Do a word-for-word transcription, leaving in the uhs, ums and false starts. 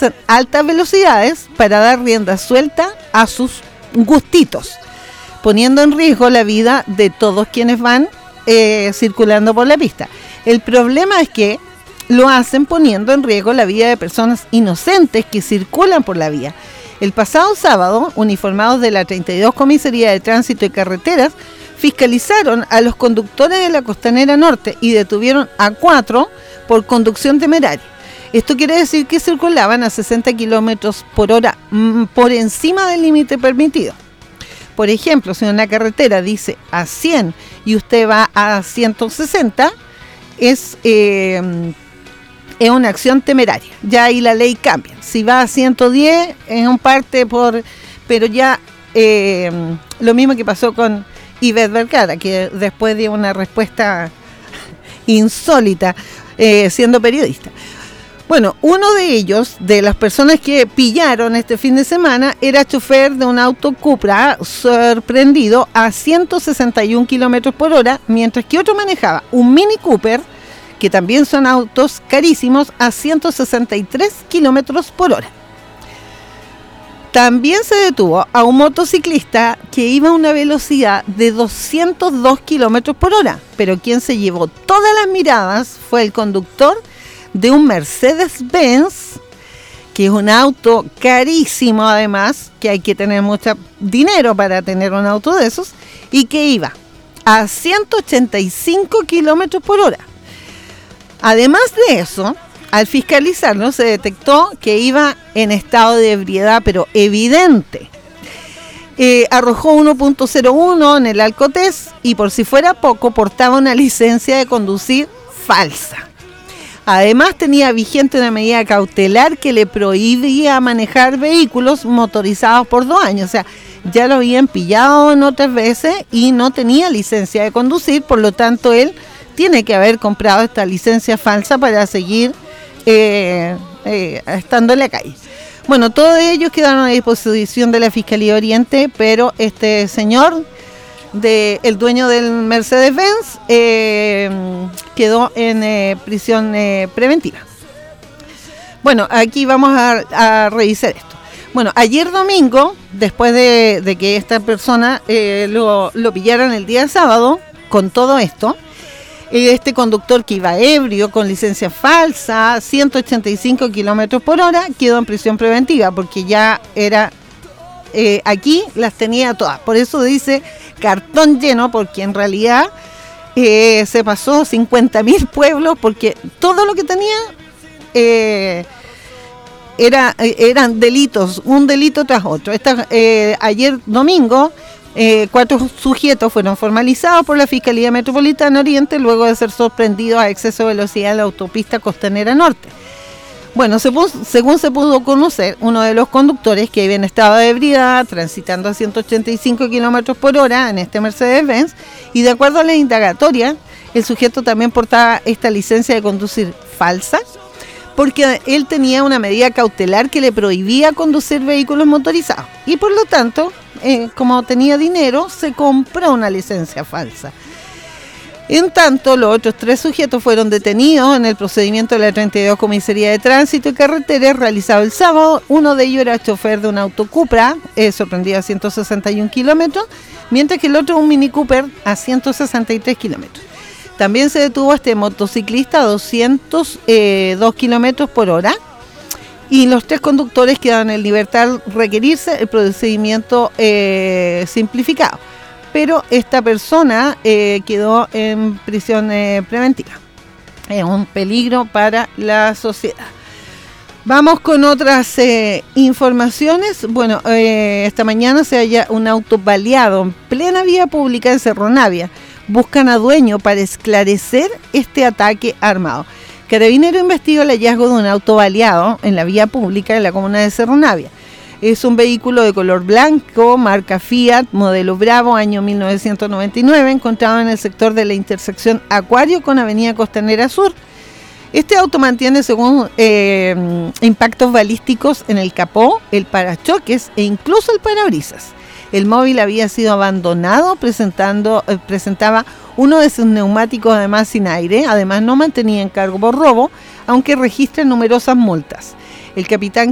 alcanzan altas velocidades para dar rienda suelta a sus gustitos, poniendo en riesgo la vida de todos quienes van eh, circulando por la pista. El problema es que lo hacen poniendo en riesgo la vida de personas inocentes que circulan por la vía. El pasado sábado, uniformados de la treinta y dos Comisaría de Tránsito y Carreteras fiscalizaron a los conductores de la Costanera Norte y detuvieron a cuatro por conducción temeraria. Esto quiere decir que circulaban a sesenta kilómetros por hora mm, por encima del límite permitido. Por ejemplo, si una carretera dice a cien y usted va a ciento sesenta, es, eh, es una acción temeraria. Ya ahí la ley cambia. Si va a ciento diez, es un parte por... Pero ya eh, lo mismo que pasó con Ivette Vergara, que después dio una respuesta insólita eh, siendo periodista. Bueno, uno de ellos, de las personas que pillaron este fin de semana, era chofer de un auto Cupra sorprendido a ciento sesenta y un kilómetros por hora, mientras que otro manejaba un Mini Cooper, que también son autos carísimos, a ciento sesenta y tres kilómetros por hora. También se detuvo a un motociclista que iba a una velocidad de doscientos dos kilómetros por hora, pero quien se llevó todas las miradas fue el conductor de un Mercedes-Benz, que es un auto carísimo además, que hay que tener mucho dinero para tener un auto de esos, y que iba a ciento ochenta y cinco kilómetros por hora. Además de eso, al fiscalizarlo se detectó que iba en estado de ebriedad, pero evidente. Eh, arrojó uno punto cero uno en el alcotest y, por si fuera poco, portaba una licencia de conducir falsa. Además, tenía vigente una medida cautelar que le prohibía manejar vehículos motorizados por dos años. O sea, ya lo habían pillado en otras veces y no tenía licencia de conducir, por lo tanto, él tiene que haber comprado esta licencia falsa para seguir eh, eh, estando en la calle. Bueno, todos ellos quedaron a disposición de la Fiscalía Oriente, pero este señor, de, el dueño del Mercedes-Benz, eh, quedó en eh, prisión eh, preventiva. Bueno, aquí vamos a, a revisar esto. Bueno, ayer domingo, después de, de que esta persona eh, lo, lo pillaran el día sábado, con todo esto, este conductor que iba ebrio, con licencia falsa, ciento ochenta y cinco kilómetros por hora, quedó en prisión preventiva, porque ya era, eh, aquí las tenía todas. Por eso dice cartón lleno, porque en realidad eh, se pasó cincuenta mil pueblos, porque todo lo que tenía eh, era, eran delitos, un delito tras otro. Esta, eh, ayer domingo, Eh, cuatro sujetos fueron formalizados por la Fiscalía Metropolitana Oriente luego de ser sorprendidos a exceso de velocidad en la autopista Costanera Norte. Bueno, según, según se pudo conocer, uno de los conductores que iba en estado de ebriedad, transitando a ciento ochenta y cinco kilómetros por hora en este Mercedes-Benz, y de acuerdo a la indagatoria, el sujeto también portaba esta licencia de conducir falsa, porque él tenía una medida cautelar que le prohibía conducir vehículos motorizados. Y por lo tanto, eh, como tenía dinero, se compró una licencia falsa. En tanto, los otros tres sujetos fueron detenidos en el procedimiento de la treinta y dos Comisaría de Tránsito y Carreteras realizado el sábado. Uno de ellos era chofer de un auto Cupra, eh, sorprendido a ciento sesenta y un kilómetros, mientras que el otro un Mini Cooper a ciento sesenta y tres kilómetros. También se detuvo a este motociclista a doscientos dos kilómetros por hora, y los tres conductores quedan en libertad al requerirse el procedimiento eh, simplificado. Pero esta persona eh, quedó en prisión eh, preventiva. Es un peligro para la sociedad. Vamos con otras eh, informaciones. Bueno, eh, esta mañana se halla un auto baleado en plena vía pública en Cerro Navia. Buscan a dueño para esclarecer este ataque armado. Carabinero investiga el hallazgo de un auto baleado en la vía pública en la comuna de Cerro Navia. Es un vehículo de color blanco, marca Fiat, modelo Bravo, año mil novecientos noventa y nueve, encontrado en el sector de la intersección Acuario con Avenida Costanera Sur. Este auto mantiene, según eh, impactos balísticos en el capó, el parachoques e incluso el parabrisas. El móvil había sido abandonado, presentando, eh, presentaba uno de sus neumáticos además sin aire, además no mantenía en cargo por robo, aunque registra numerosas multas. El capitán